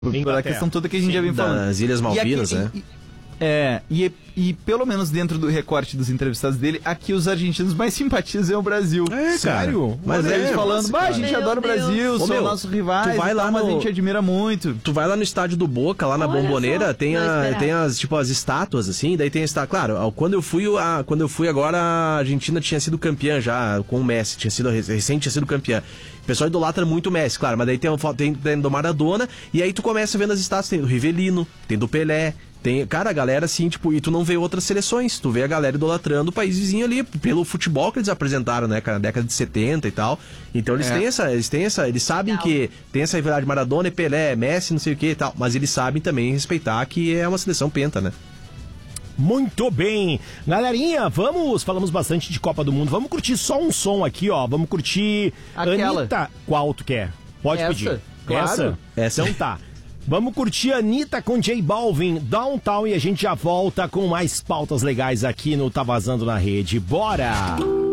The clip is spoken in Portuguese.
Pela questão toda que a gente já vem falando. Das Ilhas Malvinas, né? E pelo menos dentro do recorte dos entrevistados dele, aqui os argentinos mais simpatizam o Brasil. Sério? Mas eles falando, a gente adora o Brasil, são nossos rivais, mas a gente admira muito. Tu vai lá no estádio do Boca, lá na Bomboneira, tem as, tipo, as estátuas, assim, daí tem a estátua. Claro, quando eu fui agora, a Argentina tinha sido campeã já, com o Messi, recente tinha sido campeã. O pessoal idolatra muito o Messi, claro, mas daí tem do Maradona, e aí tu começa vendo as estátuas, tem do Rivelino, tem do Pelé. Cara, a galera assim, tipo, e tu não vê outras seleções, tu vê a galera idolatrando o país vizinho ali, pelo futebol que eles apresentaram, né, cara, na década de 70 e tal. Então eles têm essa, eles sabem que tem essa rivalidade Maradona e Pelé, Messi, não sei o que e tal, mas eles sabem também respeitar que é uma seleção penta, né? Muito bem, galerinha, falamos bastante de Copa do Mundo, vamos curtir só um som aqui, ó, vamos curtir aquela. Anitta, qual tu quer? Pode pedir. Claro. Essa então tá. Vamos curtir a Anitta com J Balvin, Downtown, e a gente já volta com mais pautas legais aqui no Tá Vazando na Rede. Bora!